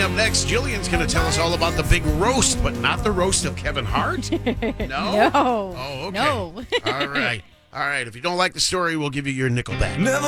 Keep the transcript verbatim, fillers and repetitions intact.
up next, Jillian's going to tell us all about the big roast, but not the roast of Kevin Hart. No? No. Oh, okay. No. All right. All right. If you don't like the story, we'll give you your nickel back. Never